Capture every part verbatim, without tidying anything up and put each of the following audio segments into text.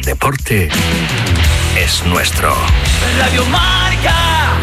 Deporte es nuestro. Radio Marca.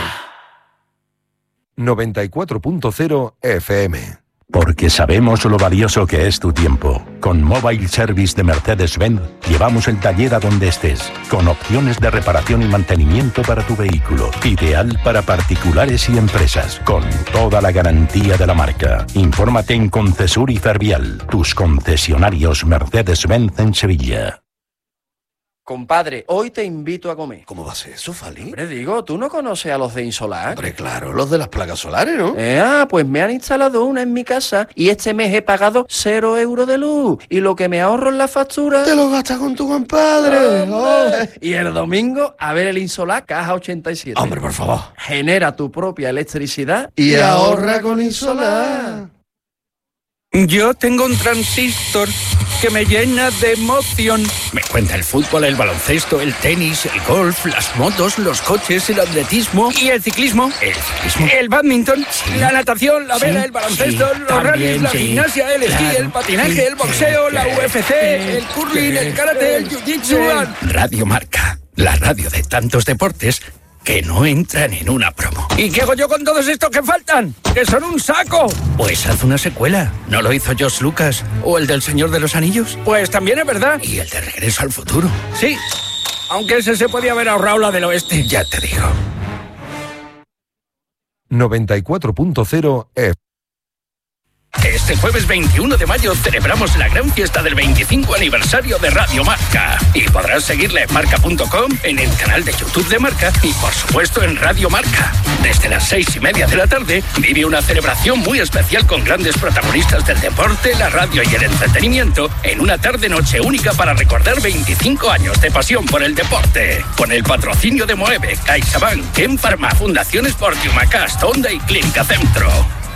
noventa y cuatro punto cero F M. Porque sabemos lo valioso que es tu tiempo. Con Mobile Service de Mercedes-Benz llevamos el taller a donde estés, con opciones de reparación y mantenimiento para tu vehículo. Ideal para particulares y empresas, con toda la garantía de la marca. Infórmate en Concesur y Fervial, tus concesionarios Mercedes-Benz en Sevilla. Compadre, hoy te invito a comer. ¿Cómo va a ser eso, Fali? Hombre, digo, ¿tú no conoces a los de Insolar? Hombre, claro, los de las placas solares, ¿no? Eh, ah, pues me han instalado una en mi casa y este mes he pagado cero euros de luz. Y lo que me ahorro en la factura... ¡Te lo gastas con tu compadre! Oh. Y el domingo, a ver el Insolar Caja ochenta y siete. Hombre, por favor. Genera tu propia electricidad y, y ahorra con Insolar. Yo tengo un transistor que me llena de emoción. Me cuenta el fútbol, el baloncesto, el tenis, el golf, las motos, los coches, el atletismo. ¿Y el ciclismo? El ciclismo. El badminton, sí. La natación, la vela, sí, el baloncesto, sí, los rallies, la sí, gimnasia, el esquí, claro, el patinaje, sí, el boxeo, sí, la U F C, el curling, el karate, el jiu-jitsu. Radio Marca, la radio de tantos deportes que no entran en una promo. ¿Y qué hago yo con todos estos que faltan? ¡Que son un saco! Pues haz una secuela. ¿No lo hizo George Lucas? ¿O el del Señor de los Anillos? Pues también es verdad. ¿Y el de Regreso al Futuro? Sí, aunque ese se podía haber ahorrado la del oeste. Ya te digo. noventa y cuatro punto cero F. Este jueves veintiuno de mayo celebramos la gran fiesta del veinticinco aniversario de Radio Marca. Y podrás seguirla en marca punto com, en el canal de YouTube de Marca y, por supuesto, en Radio Marca. Desde las seis y media de la tarde vive una celebración muy especial con grandes protagonistas del deporte, la radio y el entretenimiento en una tarde-noche única para recordar veinticinco años de pasión por el deporte. Con el patrocinio de Moeve, CaixaBank, Ken Pharma, Fundación Sportium, Acast, Honda y Clínica Centro.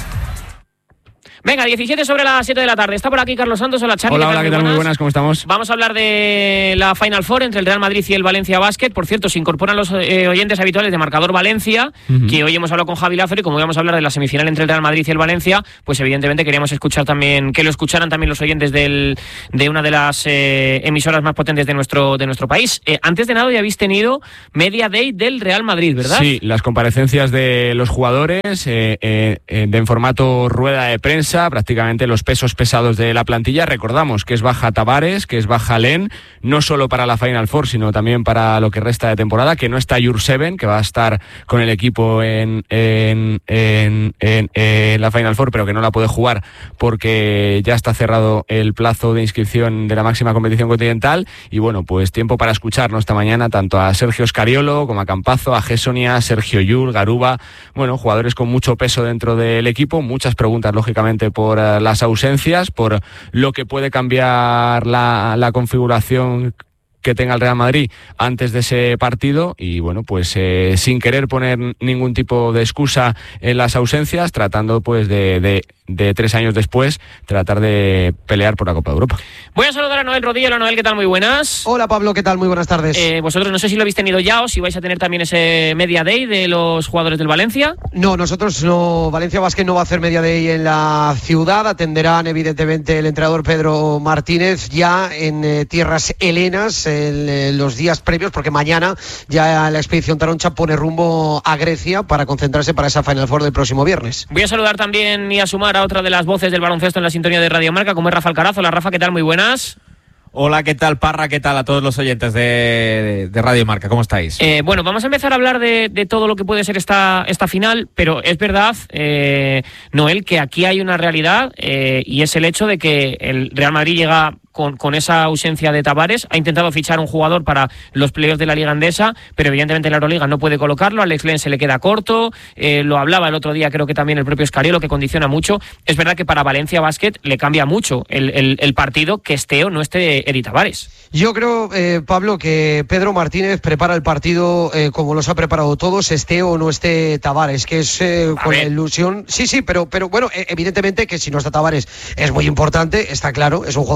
Venga, diecisiete sobre las siete de la tarde. Está por aquí Carlos Santos. Hola, Charly. Hola, hola, ¿qué tal? Muy buenas, ¿cómo estamos? Vamos a hablar de la Final Four entre el Real Madrid y el Valencia Basket. Por cierto, se incorporan los eh, oyentes habituales de Marcador Valencia, uh-huh. que hoy hemos hablado con Javi Lázaro, y como íbamos a hablar de la semifinal entre el Real Madrid y el Valencia, pues evidentemente queríamos escuchar también, que lo escucharan también los oyentes del, de una de las eh, emisoras más potentes de nuestro, de nuestro país. Eh, antes de nada, ya habéis tenido Media Day del Real Madrid, ¿verdad? Sí, las comparecencias de los jugadores eh, eh, de en formato rueda de prensa, prácticamente los pesos pesados de la plantilla. Recordamos que es baja Tavares, que es baja Len, no solo para la Final Four, sino también para lo que resta de temporada, que no está Jurseven, que va a estar con el equipo en, en, en, en, en la Final Four, pero que no la puede jugar porque ya está cerrado el plazo de inscripción de la máxima competición continental. Y bueno, pues tiempo para escucharnos esta mañana tanto a Sergio Scariolo como a Campazo, a Gessonia, Sergio Llull, Garuba, bueno, jugadores con mucho peso dentro del equipo, muchas preguntas lógicamente por uh, las ausencias, por lo que puede cambiar la, la configuración que tenga el Real Madrid antes de ese partido. Y bueno, pues eh, sin querer poner ningún tipo de excusa en las ausencias, tratando pues de, de, de tres años después tratar de pelear por la Copa de Europa. Voy a saludar a Noel Rodillo. Hola, Noel, ¿qué tal? Muy buenas. Hola, Pablo, ¿qué tal? Muy buenas tardes. Eh, vosotros no sé si lo habéis tenido ya o si vais a tener también ese Media Day de los jugadores del Valencia. No, nosotros no. Valencia Basket no va a hacer Media Day en la ciudad. Atenderán evidentemente el entrenador Pedro Martínez ya en eh, tierras helenas en eh, los días previos, porque mañana ya la expedición Taroncha pone rumbo a Grecia para concentrarse para esa Final Four del próximo viernes. Voy a saludar también y a sumar a otra de las voces del baloncesto en la sintonía de Radio Marca, como es Rafa Alcaraz. Hola, Rafa, ¿qué tal? Muy buenas. Hola, ¿qué tal, Parra? ¿Qué tal a todos los oyentes de, de Radio Marca? ¿Cómo estáis? Eh, bueno, vamos a empezar a hablar de, de todo lo que puede ser esta, esta final, pero es verdad, eh, Noel, que aquí hay una realidad eh, y es el hecho de que el Real Madrid llega con, con esa ausencia de Tavares, ha intentado fichar un jugador para los playoffs de la Liga Endesa, pero evidentemente la Euroliga no puede colocarlo, a Alex Len se le queda corto, eh, lo hablaba el otro día, creo que también el propio Scariolo, que condiciona mucho. Es verdad que para Valencia Basket le cambia mucho el, el, el partido que esté o no esté Edi Tavares. Yo creo, eh, Pablo, que Pedro Martínez prepara el partido eh, como los ha preparado todos, esté o no esté Tavares, que es eh, con la ilusión. Sí, sí, pero, pero bueno, eh, evidentemente que si no está Tavares es muy importante, está claro, es un jugador muy importante,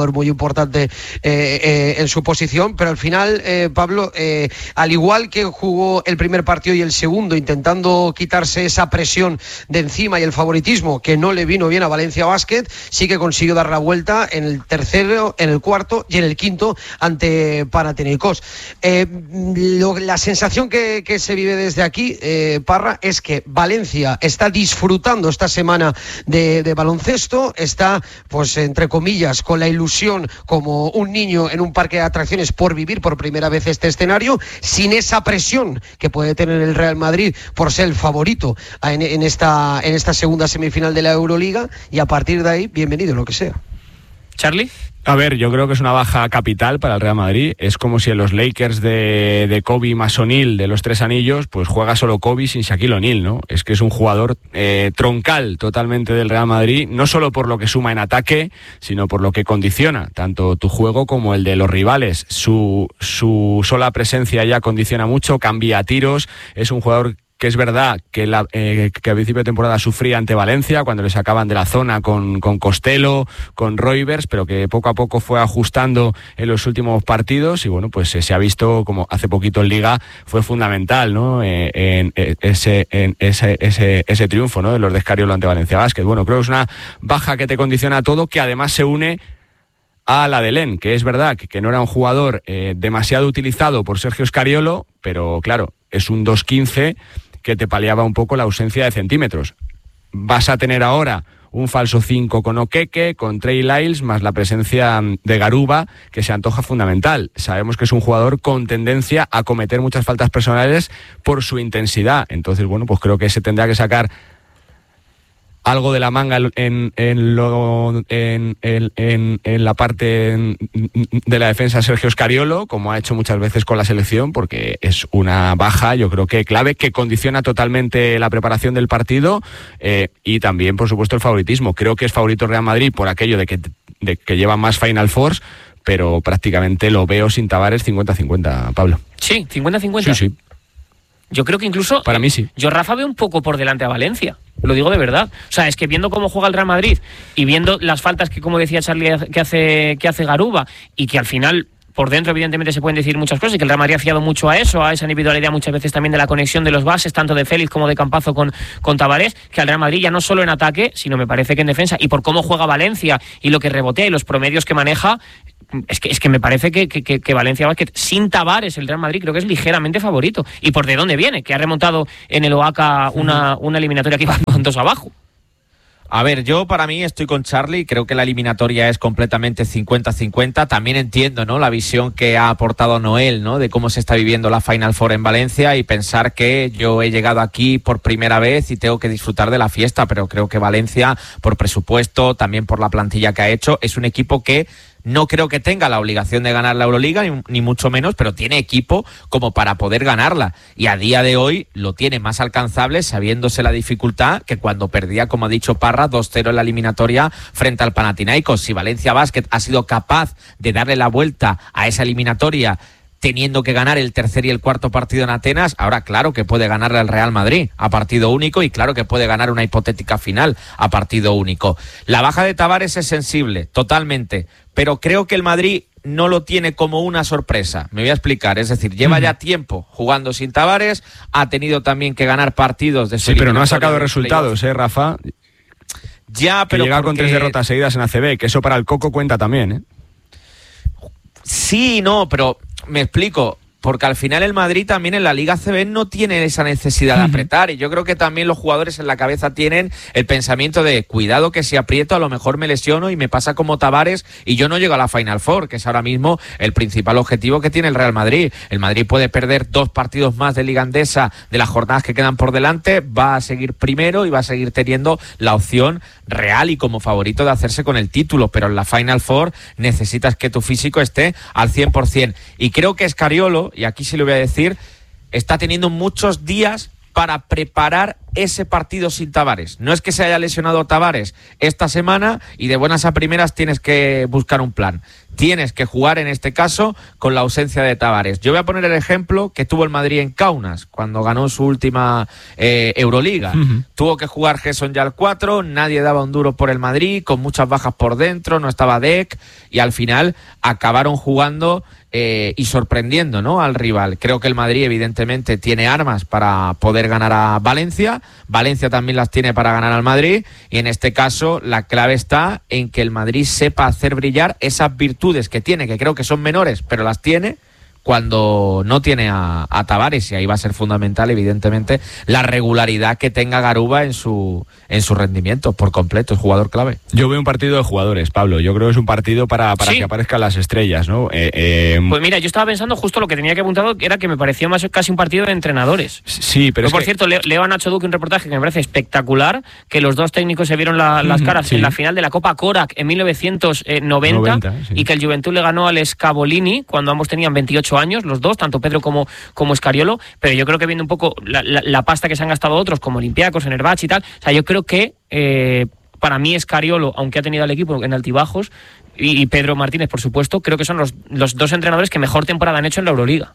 importante eh, eh, en su posición, pero al final, eh, Pablo, eh, al igual que jugó el primer partido y el segundo, intentando quitarse esa presión de encima y el favoritismo que no le vino bien a Valencia Basket, sí que consiguió dar la vuelta en el tercero, en el cuarto y en el quinto ante Panathinaikos. Eh, lo, la sensación que, que se vive desde aquí, eh, Parra, es que Valencia está disfrutando esta semana de, de baloncesto, está, pues entre comillas, con la ilusión como un niño en un parque de atracciones por vivir por primera vez este escenario, sin esa presión que puede tener el Real Madrid por ser el favorito en, en, esta, en esta segunda semifinal de la Euroliga, y a partir de ahí, bienvenido lo que sea. ¿Charlie? A ver, yo creo que es una baja capital para el Real Madrid. Es como si en los Lakers de, de Kobe más O'Neal, de los tres anillos, pues juega solo Kobe sin Shaquille O'Neal, ¿no? Es que es un jugador eh, troncal totalmente del Real Madrid, no solo por lo que suma en ataque, sino por lo que condiciona tanto tu juego como el de los rivales. Su, su sola presencia ya condiciona mucho, cambia tiros, es un jugador que es verdad que, la, eh, que a principio de temporada sufría ante Valencia cuando le sacaban de la zona con, con Costello, con Roivers, pero que poco a poco fue ajustando en los últimos partidos y bueno, pues eh, se ha visto como hace poquito en Liga fue fundamental, ¿no? Eh, en, en, ese, en ese, ese, ese triunfo, ¿no? De los de Escariolo ante Valencia Basket. Bueno, creo que es una baja que te condiciona todo, que además se une a la de Len, que es verdad que, que no era un jugador eh, demasiado utilizado por Sergio Scariolo, pero claro, es un dos quince que te paliaba un poco la ausencia de centímetros. Vas a tener ahora un falso cinco con Okeke, con Trey Lyles, más la presencia de Garuba, que se antoja fundamental. Sabemos que es un jugador con tendencia a cometer muchas faltas personales por su intensidad. Entonces, bueno, pues creo que se tendrá que sacar algo de la manga en, en, lo, en, en, en, en la parte de la defensa Sergio Scariolo, como ha hecho muchas veces con la selección, porque es una baja, yo creo que clave, que condiciona totalmente la preparación del partido eh, y también, por supuesto, el favoritismo. Creo que es favorito Real Madrid por aquello de que, de que lleva más Final Fours, pero prácticamente lo veo sin Tavares cincuenta cincuenta, Pablo. Sí, cincuenta cincuenta. Sí, sí. Yo creo que incluso... Para mí sí. Yo, Rafa, veo un poco por delante a Valencia. Lo digo de verdad. O sea, es que viendo cómo juega el Real Madrid y viendo las faltas que, como decía Charlie, que hace, que hace Garuba, y que al final, por dentro, evidentemente, se pueden decir muchas cosas, y que el Real Madrid ha fiado mucho a eso, a esa individualidad muchas veces también de la conexión de los bases, tanto de Félix como de Campazo con, con Tavares, que al Real Madrid ya no solo en ataque, sino me parece que en defensa, y por cómo juega Valencia y lo que rebotea y los promedios que maneja, es que, es que me parece que, que, que Valencia Basket sin Tavares, el Real Madrid creo que es ligeramente favorito. ¿Y por de dónde viene? Que ha remontado en el Oaxaca una, una eliminatoria que iba dos abajo. A ver, yo para mí estoy con Charlie, creo que la eliminatoria es completamente cincuenta cincuenta, también entiendo, ¿no?, la visión que ha aportado Noel, ¿no?, de cómo se está viviendo la Final Four en Valencia, y pensar que yo he llegado aquí por primera vez y tengo que disfrutar de la fiesta, pero creo que Valencia, por presupuesto, también por la plantilla que ha hecho, es un equipo que no creo que tenga la obligación de ganar la Euroliga, ni, ni mucho menos, pero tiene equipo como para poder ganarla. Y a día de hoy lo tiene más alcanzable, sabiéndose la dificultad, que cuando perdía, como ha dicho Parra, dos cero en la eliminatoria frente al Panathinaikos. Si Valencia Basket ha sido capaz de darle la vuelta a esa eliminatoria teniendo que ganar el tercer y el cuarto partido en Atenas, ahora claro que puede ganarle al Real Madrid a partido único, y claro que puede ganar una hipotética final a partido único. La baja de Tavares es sensible, totalmente, pero creo que el Madrid no lo tiene como una sorpresa. Me voy a explicar, es decir, lleva ya tiempo jugando sin Tavares, ha tenido también que ganar partidos de su Sí, pero no ha sacado resultados, ¿eh, Rafa? Ya, pero que llega porque... con tres derrotas seguidas en A C B, que eso para el Coco cuenta también, ¿eh? Sí, no, pero me explico, porque al final el Madrid también en la Liga A C B no tiene esa necesidad de apretar, y yo creo que también los jugadores en la cabeza tienen el pensamiento de cuidado que si aprieto a lo mejor me lesiono y me pasa como Tavares y yo no llego a la Final Four, que es ahora mismo el principal objetivo que tiene el Real Madrid. El Madrid puede perder dos partidos más de Liga Andesa de las jornadas que quedan por delante, va a seguir primero y va a seguir teniendo la opción real y como favorito de hacerse con el título, pero en la Final Four necesitas que tu físico esté al cien por ciento, y creo que Scariolo, y aquí sí lo voy a decir, está teniendo muchos días para preparar ese partido sin Tavares. No es que se haya lesionado Tavares esta semana y de buenas a primeras tienes que buscar un plan. tienes que jugar en este caso con la ausencia de Tavares. Yo voy a poner el ejemplo que tuvo el Madrid en Kaunas cuando ganó su última eh, Euroliga. Uh-huh. Tuvo que jugar Gerson ya al cuatro, nadie daba un duro por el Madrid, con muchas bajas por dentro, no estaba Dec, y al final acabaron jugando eh, y sorprendiendo, ¿no?, al rival. Creo que el Madrid evidentemente tiene armas para poder ganar a Valencia, Valencia también las tiene para ganar al Madrid, y en este caso la clave está en que el Madrid sepa hacer brillar esas virtudes que tiene, que creo que son menores, pero las tiene, cuando no tiene a, a Tavares, y ahí va a ser fundamental, evidentemente, la regularidad que tenga Garuba en su en su rendimiento por completo, es jugador clave. Yo veo un partido de jugadores, Pablo. Yo creo que es un partido para, para ¿Sí? que aparezcan las estrellas, ¿no? Eh, eh, pues mira, yo estaba pensando justo lo que tenía que apuntado, que era que me parecía más casi un partido de entrenadores. Sí, pero, pero es por que... cierto, leo, leo a Nacho Duque un reportaje que me parece espectacular, que los dos técnicos se vieron la, las caras sí. en la final de la Copa Korak en mil novecientos noventa, noventa sí. y que el Juventud le ganó al Scavolini cuando ambos tenían veintiocho años, los dos, tanto Pedro como, como Escariolo, pero yo creo que viendo un poco la, la, la pasta que se han gastado otros, como Olympiacos, Fenerbahce y tal, o sea, yo creo que eh, para mí Escariolo, aunque ha tenido al equipo en altibajos, y, y Pedro Martínez, por supuesto, creo que son los, los dos entrenadores que mejor temporada han hecho en la Euroliga.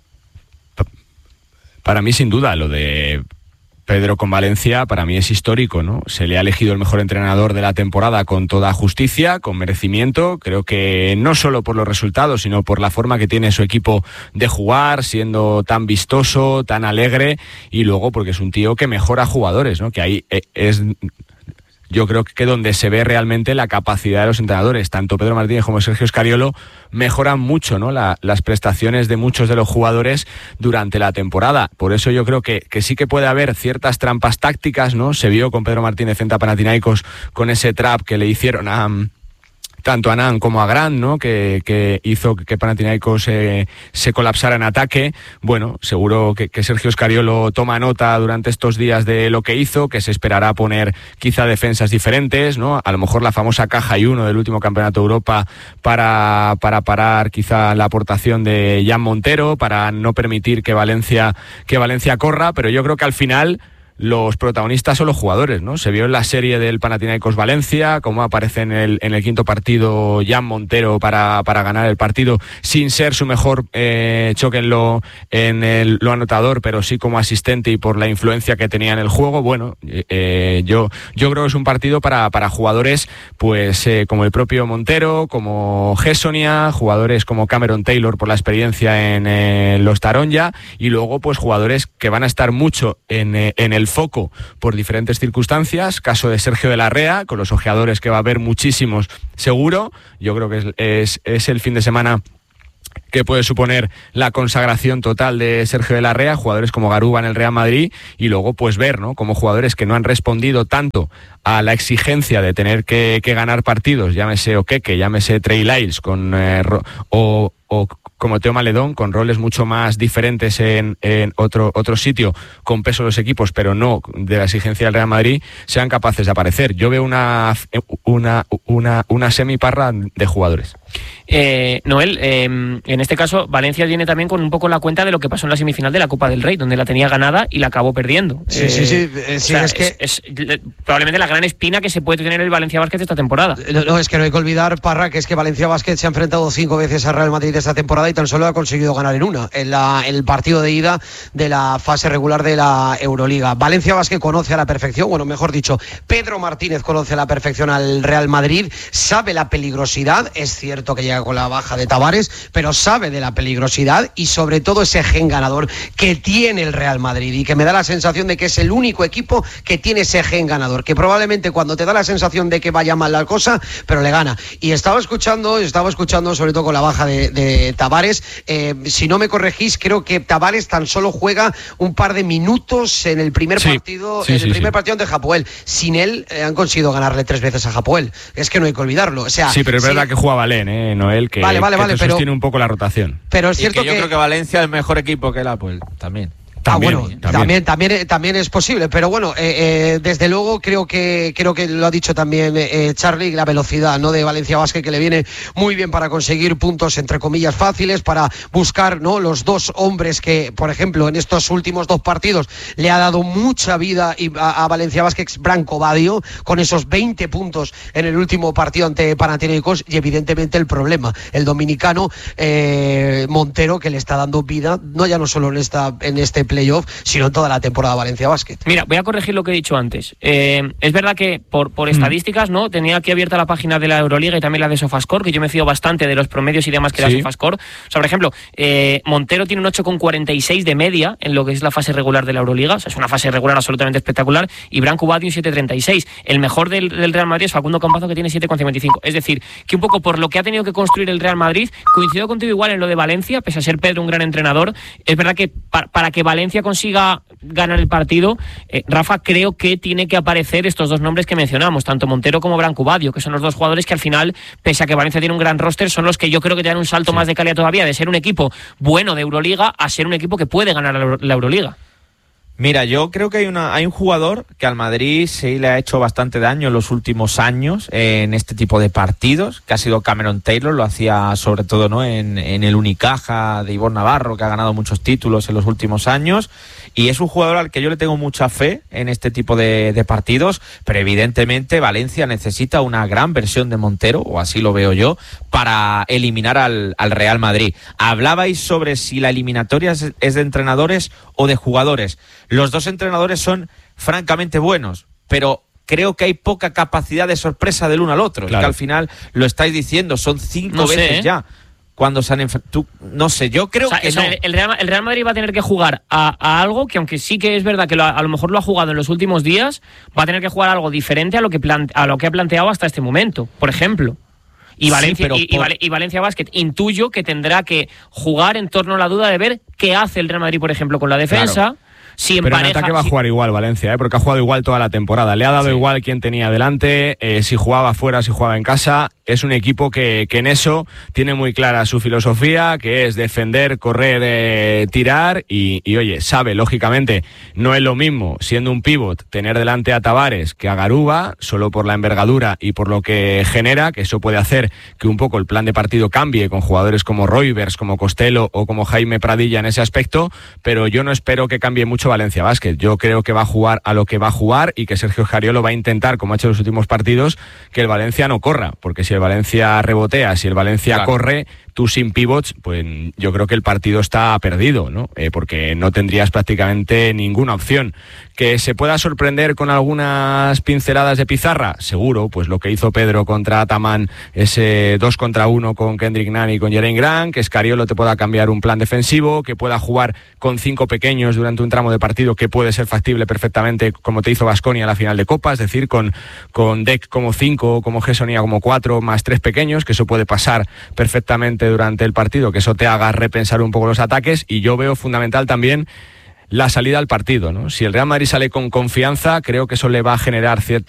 Para mí, sin duda, lo de Pedro con Valencia para mí es histórico, ¿no? Se le ha elegido el mejor entrenador de la temporada con toda justicia, con merecimiento. Creo que no solo por los resultados, sino por la forma que tiene su equipo de jugar, siendo tan vistoso, tan alegre, y luego porque es un tío que mejora jugadores, ¿no? Que ahí es... Yo creo que donde se ve realmente la capacidad de los entrenadores, tanto Pedro Martínez como Sergio Escariolo, mejoran mucho, ¿no?, la, las prestaciones de muchos de los jugadores durante la temporada. Por eso yo creo que, que sí que puede haber ciertas trampas tácticas, ¿no? Se vio con Pedro Martínez frente a Panathinaikos con ese trap que le hicieron a... tanto a Nan como a Grant, ¿no?, que, que hizo que Panathinaikos se, se colapsara en ataque. Bueno, seguro que, que Sergio Escariolo toma nota durante estos días de lo que hizo, que se esperará poner quizá defensas diferentes, ¿no? A lo mejor la famosa caja y uno del último Campeonato de Europa para, para parar quizá la aportación de Jan Montero, para no permitir que Valencia, que Valencia corra, pero yo creo que al final los protagonistas son los jugadores, ¿no? Se vio en la serie del Panathinaikos Valencia cómo aparece en el, en el quinto partido Jan Montero para, para ganar el partido, sin ser su mejor eh, choque en lo, en el, lo anotador, pero sí como asistente y por la influencia que tenía en el juego. Bueno, eh, yo, yo creo que es un partido para, para jugadores pues eh, como el propio Montero, como Gessonia, jugadores como Cameron Taylor por la experiencia en eh, los Taronja, y luego pues jugadores que van a estar mucho en, eh, en el foco por diferentes circunstancias, caso de Sergio de la Rea, con los ojeadores que va a haber muchísimos seguro. Yo creo que es, es, es el fin de semana que puede suponer la consagración total de Sergio de la Rea, jugadores como Garuba en el Real Madrid, y luego pues ver, ¿no?, como jugadores que no han respondido tanto a la exigencia de tener que, que ganar partidos, llámese Okeke, llámese Trey Lyles, con eh, o, o como Teo Maledón, con roles mucho más diferentes en, en otro, otro sitio, con peso de los equipos, pero no de la exigencia del Real Madrid, sean capaces de aparecer. Yo veo una, una, una, una semiparra de jugadores. Eh, Noel, eh, en este caso Valencia viene también con un poco la cuenta de lo que pasó en la semifinal de la Copa del Rey, donde la tenía ganada y la acabó perdiendo. Sí, eh, sí, sí, eh, sí, o sea, es, que... es, es probablemente la gran espina que se puede tener el Valencia Basket esta temporada. No, no, es que no hay que olvidar, Parra, que es que Valencia Basket se ha enfrentado cinco veces a Real Madrid esta temporada y tan solo ha conseguido ganar en una, en la, el partido de ida de la fase regular de la Euroliga. Valencia Basket conoce a la perfección, bueno, mejor dicho, Pedro Martínez conoce a la perfección al Real Madrid, sabe la peligrosidad, es cierto que llega con la baja de Tavares, pero sabe de la peligrosidad y sobre todo ese gen ganador que tiene el Real Madrid, y que me da la sensación de que es el único equipo que tiene ese gen ganador, que probablemente cuando te da la sensación de que vaya mal la cosa, pero le gana. Y estaba escuchando, estaba escuchando sobre todo con la baja de, de Tavares, eh, si no me corregís, creo que Tavares tan solo juega un par de minutos en el primer sí, partido, sí, en el sí, primer sí. partido ante Hapoel. Sin él eh, han conseguido ganarle tres veces a Hapoel. Es que no hay que olvidarlo. O sea, sí, pero es sí, verdad que juega Valen, ¿eh, Noel? Que, vale, vale, que vale, te pero sostiene un poco la rotación. Pero es cierto y que yo que creo que Valencia es mejor equipo que el Hapoel también. También, ah, bueno, también, también, también es posible, pero bueno, eh, eh, desde luego creo que creo que lo ha dicho también eh, Charlie, la velocidad, ¿no?, de Valencia Basket, que le viene muy bien para conseguir puntos entre comillas fáciles, para buscar, ¿no?, los dos hombres que, por ejemplo, en estos últimos dos partidos le ha dado mucha vida a, a Valencia Basket, Branco Badio, con esos veinte puntos en el último partido ante Panathinaikos, y evidentemente el problema, el dominicano eh, Montero, que le está dando vida, no ya no solo en esta en este playoff, sino en toda la temporada Valencia Basket. Mira, voy a corregir lo que he dicho antes. Eh, es verdad que por, por estadísticas, ¿no?, tenía aquí abierta la página de la Euroliga y también la de Sofascore, que yo me fío bastante de los promedios y demás que sí. da Sofascore. O sea, por ejemplo, eh, Montero tiene un ocho coma cuarenta y seis de media en lo que es la fase regular de la Euroliga. O sea, es una fase regular absolutamente espectacular. Y Branco Badio un siete coma treinta y seis. El mejor del, del Real Madrid es Facundo Campazo, que tiene siete coma cincuenta y cinco. Es decir, que un poco por lo que ha tenido que construir el Real Madrid, coincido contigo igual en lo de Valencia, pese a ser Pedro un gran entrenador. Es verdad que para, para que Valencia consiga ganar el partido, eh, Rafa, creo que tiene que aparecer estos dos nombres que mencionamos, tanto Montero como Branco Badio, que son los dos jugadores que al final, pese a que Valencia tiene un gran roster, son los que yo creo que te dan un salto sí. más de calidad todavía, de ser un equipo bueno de Euroliga a ser un equipo que puede ganar la Euroliga. Mira, yo creo que hay una hay un jugador que al Madrid sí le ha hecho bastante daño en los últimos años eh, en este tipo de partidos, que ha sido Cameron Taylor. Lo hacía sobre todo, ¿no?, en, en el Unicaja de Ivonne Navarro, que ha ganado muchos títulos en los últimos años, y es un jugador al que yo le tengo mucha fe en este tipo de, de partidos, pero evidentemente Valencia necesita una gran versión de Montero, o así lo veo yo, para eliminar al, al Real Madrid. Hablabais sobre si la eliminatoria es, es de entrenadores o de jugadores. Los dos entrenadores son francamente buenos, pero creo que hay poca capacidad de sorpresa del uno al otro. Claro. Es que al final lo estáis diciendo, son cinco no veces sé, ¿eh? ya cuando se han enfrentado. No sé, yo creo o sea, que o sea, no. El Real, el Real Madrid va a tener que jugar a, a algo que, aunque sí que es verdad que lo, a lo mejor lo ha jugado en los últimos días, va a tener que jugar algo diferente a lo que, plante, a lo que ha planteado hasta este momento, por ejemplo. Y Valencia, sí, y, por... y Valencia Basket intuyo que tendrá que jugar en torno a la duda de ver qué hace el Real Madrid, por ejemplo, con la defensa. Claro. Si en Pero pareja, en ataque va a si... jugar igual Valencia, ¿eh? Porque ha jugado igual toda la temporada. Le ha dado sí. igual quién tenía delante, eh, si jugaba fuera, si jugaba en casa. Es un equipo que, que en eso tiene muy clara su filosofía, que es defender, correr, eh, tirar y, y, oye, sabe, lógicamente, no es lo mismo, siendo un pívot, tener delante a Tavares que a Garuba, solo por la envergadura y por lo que genera, que eso puede hacer que un poco el plan de partido cambie con jugadores como Roivers, como Costello o como Jaime Pradilla en ese aspecto, pero yo no espero que cambie mucho Valencia Basket. Yo creo que va a jugar a lo que va a jugar y que Sergio Scariolo va a intentar, como ha hecho en los últimos partidos, que el Valencia no corra, porque si el Valencia rebotea, si el Valencia claro. corre, tú sin pivots, pues yo creo que el partido está perdido, ¿no? Eh, porque no tendrías prácticamente ninguna opción. Que se pueda sorprender con algunas pinceladas de pizarra, seguro, pues lo que hizo Pedro contra Ataman, ese dos contra uno con Kendrick Nunn y con Jeren Grant, que Scariolo te pueda cambiar un plan defensivo, que pueda jugar con cinco pequeños durante un tramo de partido, que puede ser factible perfectamente, como te hizo Baskonia en la final de Copa, es decir, con, con Deck como cinco, como Gessonia como cuatro, más tres pequeños, que eso puede pasar perfectamente durante el partido, que eso te haga repensar un poco los ataques. Y yo veo fundamental también la salida al partido, ¿no? Si el Real Madrid sale con confianza, creo que eso le va a generar cierta